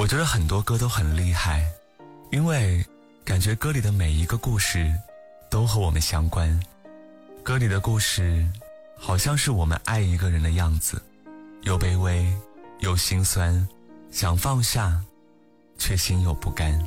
我觉得很多歌都很厉害，因为感觉歌里的每一个故事都和我们相关。歌里的故事好像是我们爱一个人的样子，又卑微又心酸，想放下却心有不甘。